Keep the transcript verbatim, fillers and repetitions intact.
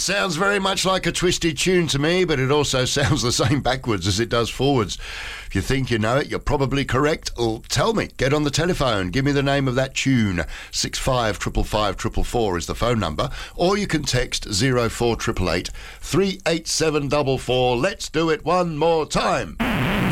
sounds very much like a twisted tune to me, but it also sounds the same backwards as it does forwards. If you think you know it, you're probably correct. Well, tell me. Get on the telephone. Give me the name of that tune. six five five five four four four is the phone number. Or you can text zero four eight eight, three eight seven four four. Let's do it one more time.